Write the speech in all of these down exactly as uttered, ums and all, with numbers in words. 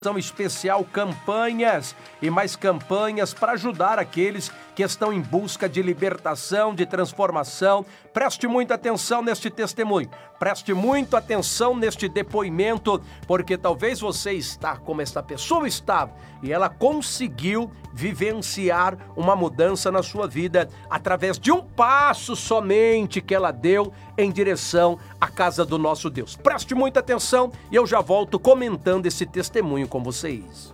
São especial campanhas e mais campanhas para ajudar aqueles que estão em busca de libertação, de transformação. Preste muita atenção neste testemunho, preste muita atenção neste depoimento, porque talvez você está como esta pessoa estava e ela conseguiu vivenciar uma mudança na sua vida através de um passo somente que ela deu em direção à casa do nosso Deus. Preste muita atenção e eu já volto comentando esse testemunho com vocês.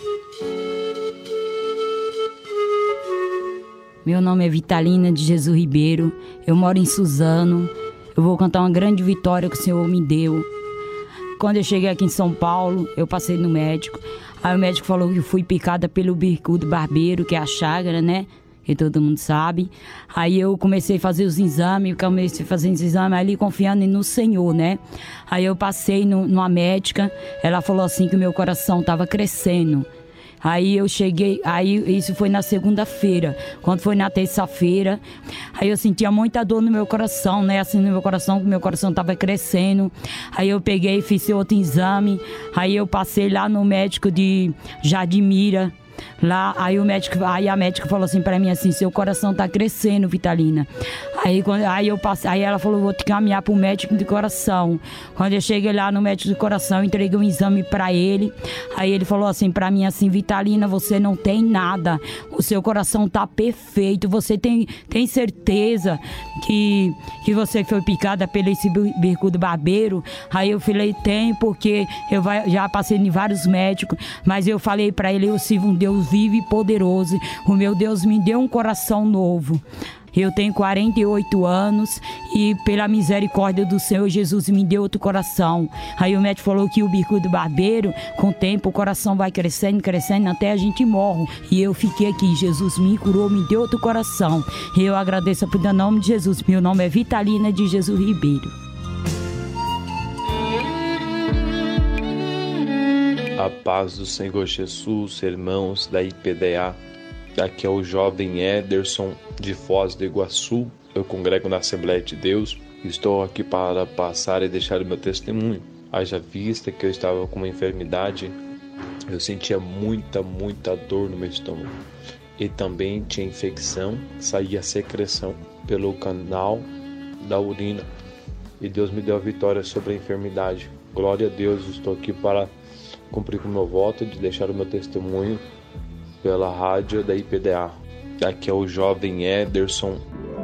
Meu nome é Vitalina de Jesus Ribeiro, eu moro em Suzano. Eu vou contar uma grande vitória que o Senhor me deu. Quando eu cheguei aqui em São Paulo, eu passei no médico. Aí o médico falou que eu fui picada pelo bicudo barbeiro, que é a chácara, né? Que todo mundo sabe. Aí eu comecei a fazer os exames, comecei a fazer os exames ali confiando no Senhor, né? Aí eu passei no, numa médica, ela falou assim que o meu coração estava crescendo. Aí eu cheguei, aí isso foi na segunda-feira. Quando foi na terça-feira, aí eu sentia muita dor no meu coração, né? Assim, no meu coração, que meu coração estava crescendo. Aí eu peguei e fiz outro exame. Aí eu passei lá no médico de Jardimira. Lá, aí o médico, aí a médica falou assim pra mim assim, seu coração tá crescendo, Vitalina. Aí, quando, aí eu passei, aí ela falou, vou te caminhar pro médico de coração. Quando eu cheguei lá no médico de coração, eu entreguei um exame pra ele. Aí ele falou assim pra mim assim, Vitalina, você não tem nada, o seu coração tá perfeito, você tem, tem certeza que, que você foi picada pelo esse bicudo barbeiro? Aí eu falei, tem, porque eu vai, já passei em vários médicos, mas eu falei pra ele, eu sirvo um Deus vivo e poderoso, o meu Deus me deu um coração novo. Eu tenho quarenta e oito anos e pela misericórdia do Senhor Jesus me deu outro coração. Aí o médico falou que o bicudo barbeiro, com o tempo o coração vai crescendo, crescendo até a gente morre. E eu fiquei aqui, Jesus me curou, me deu outro coração. E eu agradeço pelo nome de Jesus. Meu nome é Vitalina de Jesus Ribeiro. A paz do Senhor Jesus, irmãos da I P D A. Aqui é o jovem Ederson de Foz do Iguaçu. Eu congrego na Assembleia de Deus. Estou aqui para passar e deixar o meu testemunho. Haja vista que eu estava com uma enfermidade, eu sentia muita, muita dor no meu estômago. E também tinha infecção, saía secreção pelo canal da urina. E Deus me deu a vitória sobre a enfermidade. Glória a Deus, estou aqui para cumprir com o meu voto de deixar o meu testemunho pela rádio da I P D A. Aqui é o jovem Ederson.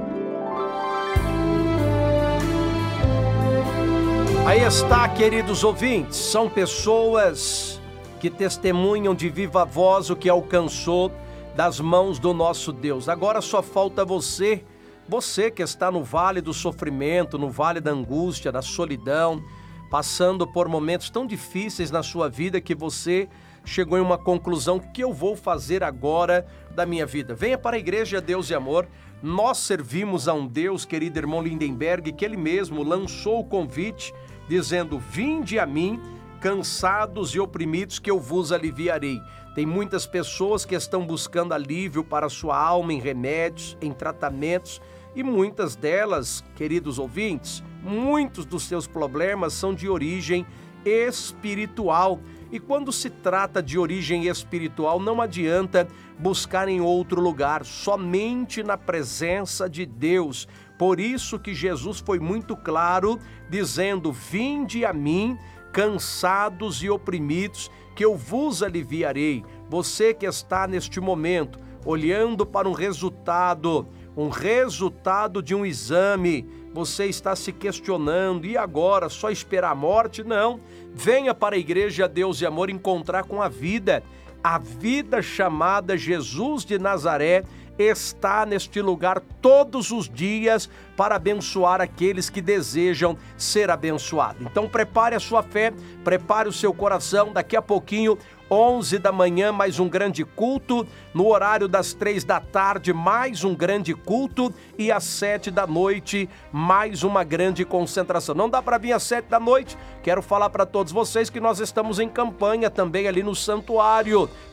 Aí está, queridos ouvintes, são pessoas que testemunham de viva voz o que alcançou das mãos do nosso Deus. Agora só falta você, você que está no vale do sofrimento, no vale da angústia, da solidão, passando por momentos tão difíceis na sua vida que você chegou em uma conclusão, o que eu vou fazer agora da minha vida? Venha para a Igreja Deus e Amor. Nós servimos a um Deus, querido irmão Lindenberg, que ele mesmo lançou o convite, dizendo, vinde a mim, cansados e oprimidos, que eu vos aliviarei. Tem muitas pessoas que estão buscando alívio para a sua alma em remédios, em tratamentos, e muitas delas, queridos ouvintes, muitos dos seus problemas são de origem espiritual. E quando se trata de origem espiritual, não adianta buscar em outro lugar, somente na presença de Deus. Por isso que Jesus foi muito claro, dizendo, vinde a mim, cansados e oprimidos, que eu vos aliviarei. Você que está neste momento, olhando para um resultado, um resultado de um exame, você está se questionando, e agora, só esperar a morte? Não, venha para a Igreja Deus e Amor encontrar com a vida. A vida chamada Jesus de Nazaré está neste lugar todos os dias para abençoar aqueles que desejam ser abençoados. Então prepare a sua fé, prepare o seu coração, daqui a pouquinho, onze da manhã, mais um grande culto, no horário das três da tarde, mais um grande culto, e às sete da noite, mais uma grande concentração. Não dá para vir às sete da noite, quero falar para todos vocês que nós estamos em campanha também ali no santuário,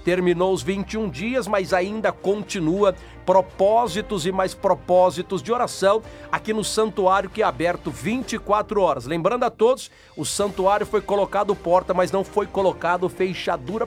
terminou os vinte e um dias, mas ainda continua propósitos e mais propósitos de oração aqui no santuário, que é aberto vinte e quatro horas. Lembrando a todos, o santuário foi colocado porta, mas não foi colocado fechadura